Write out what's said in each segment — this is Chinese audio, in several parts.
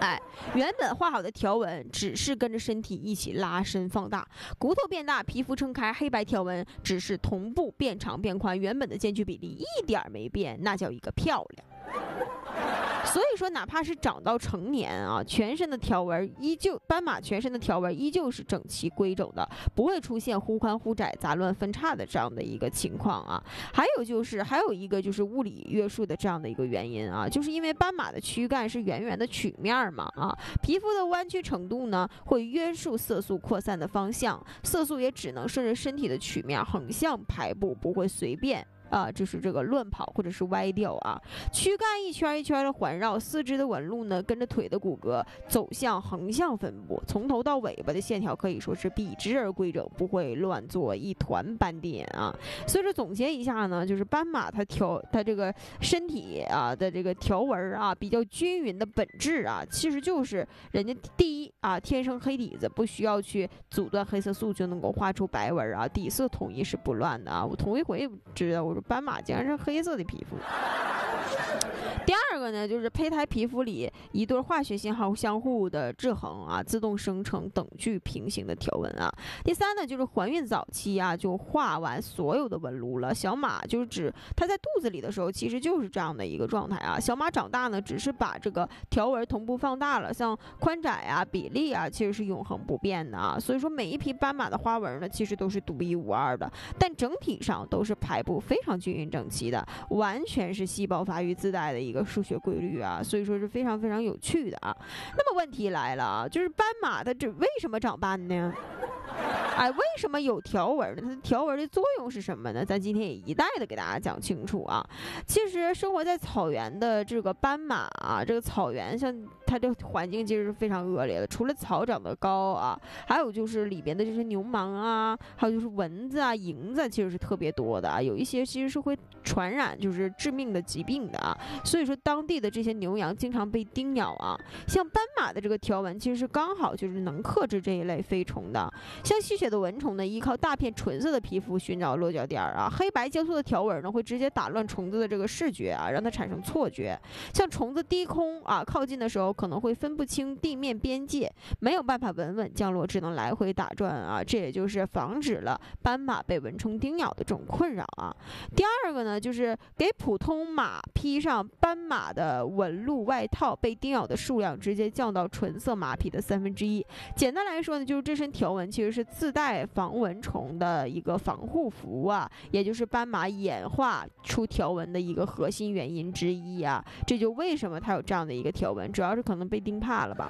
哎，原本画好的条纹只是跟着身体一起拉伸放大，骨头变大，皮肤撑开，黑白条纹只是同步变长变宽，原本的间距比例一点没变，那叫一个漂亮。所以说，哪怕是长到成年啊，全身的条纹依旧，斑马全身的条纹依旧是整齐规整的，不会出现忽宽忽窄、杂乱分叉的这样的一个情况啊。还有一个就是物理约束的这样的一个原因啊，就是因为斑马的躯干是圆圆的曲面嘛啊，皮肤的弯曲程度呢会约束色素扩散的方向，色素也只能顺着身体的曲面横向排布，不会随便。就是这个乱跑或者是歪掉啊，躯干一圈一圈的环绕，四肢的纹路呢跟着腿的骨骼走向横向分布，从头到尾巴的线条可以说是笔直而规整，不会乱作一团斑点啊。所以说总结一下呢，就是斑马它这个身体啊的这个条纹啊比较均匀的本质啊，其实就是人家第一啊天生黑底子，不需要去阻断黑色素就能够画出白纹啊，底色统一是不乱的啊。我头一回知道，我说斑马竟然是黑色的皮肤。第二个呢，就是胚胎皮肤里一对化学信号相互的制衡啊，自动生成等距平行的条纹啊。第三呢，就是怀孕早期啊，就画完所有的纹路了。小马就是指它在肚子里的时候，其实就是这样的一个状态啊。小马长大呢，只是把这个条纹同步放大了，像宽窄啊、比例啊，其实是永恒不变的啊。所以说，每一匹斑马的花纹呢，其实都是独一无二的，但整体上都是排布非常均匀整齐的，完全是细胞发育自带的一个数学规律啊，所以说是非常非常有趣的啊。那么问题来了啊，就是斑马它为什么长斑呢？哎，为什么有条纹呢？它的条纹的作用是什么呢？咱今天也一概的给大家讲清楚啊。其实生活在草原的这个斑马啊，这个草原像它这环境其实是非常恶劣的，除了草长得高啊，还有就是里边的这些牛虻啊，还有就是蚊子啊、蝇子，其实是特别多的啊。有一些其实是会传染就是致命的疾病的啊。所以说当地的这些牛羊经常被叮咬啊。像斑马的这个条纹其实是刚好就是能克制这一类飞虫的。像吸血的蚊虫呢，依靠大片纯色的皮肤寻找落脚点啊，黑白交错的条纹呢会直接打乱虫子的这个视觉啊，让它产生错觉。像虫子低空啊靠近的时候，可能会分不清地面边界，没有办法稳稳降落，只能来回打转啊。这也就是防止了斑马被蚊虫叮咬的这种困扰啊。第二个呢，就是给普通马披上斑马的纹路外套，被叮咬的数量直接降到纯色马匹的1/3。简单来说呢，就是这身条纹其实是自带防蚊虫的一个防护服啊，也就是斑马演化出条纹的一个核心原因之一啊。这就为什么它有这样的一个条纹，主要是可能被叮怕了吧。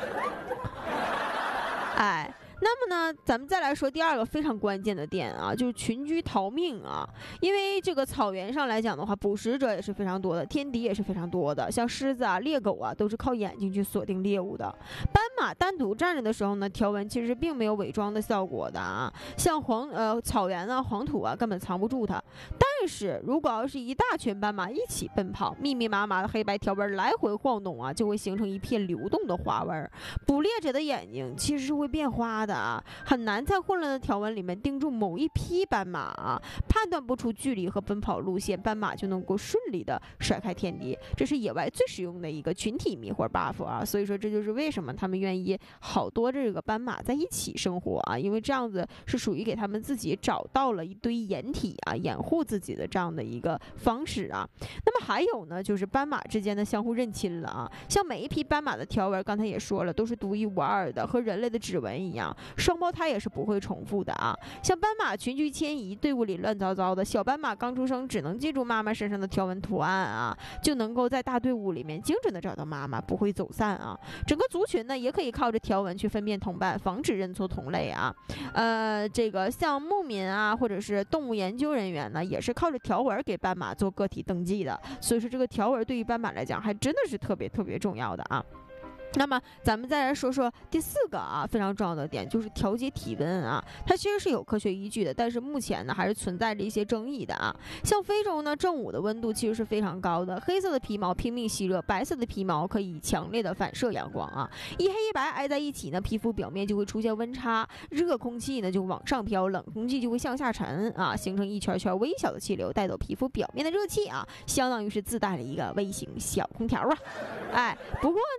哎。那么呢，咱们再来说第二个非常关键的点啊，就是群居逃命啊。因为这个草原上来讲的话，捕食者也是非常多的，天敌也是非常多的，像狮子啊、猎狗啊，都是靠眼睛去锁定猎物的。斑马单独站着的时候呢，条纹其实并没有伪装的效果的啊。像草原啊、黄土啊，根本藏不住它。但是如果要是一大群斑马一起奔跑，密密麻麻的黑白条纹来回晃动啊，就会形成一片流动的花纹。捕猎者的眼睛其实是会变花的啊，很难在混乱的条纹里面盯住某一匹斑马啊，判断不出距离和奔跑路线，斑马就能够顺利的甩开天敌。这是野外最实用的一个群体迷惑 buff 啊，所以说这就是为什么他们愿意好多这个斑马在一起生活啊，因为这样子是属于给他们自己找到了一堆掩体啊，掩护自己的这样的一个方式啊。那么还有呢，就是斑马之间的相互认亲了啊，像每一匹斑马的条纹，刚才也说了，都是独一无二的，和人类的指纹一样。双胞胎也是不会重复的啊。像斑马群居迁移，队伍里乱糟糟的，小斑马刚出生只能记住妈妈身上的条纹图案啊，就能够在大队伍里面精准的找到妈妈，不会走散啊。整个族群呢，也可以靠着条纹去分辨同伴，防止认错同类啊。这个像牧民啊，或者是动物研究人员呢，也是靠着条纹给斑马做个体登记的。所以说，这个条纹对于斑马来讲，还真的是特别特别重要的啊。那么咱们再来说说第四个啊，非常重要的点就是调节体温啊，它其实是有科学依据的，但是目前呢还是存在着一些争议的啊。像非洲呢，正午的温度其实是非常高的，黑色的皮毛拼命吸热，白色的皮毛可以强烈的反射阳光啊，一黑一白挨在一起呢，皮肤表面就会出现温差，热空气呢就往上飘，冷空气就会向下沉啊，形成一圈圈微小的气流带走皮肤表面的热气啊，相当于是自带了一个微型小空调啊。哎，不过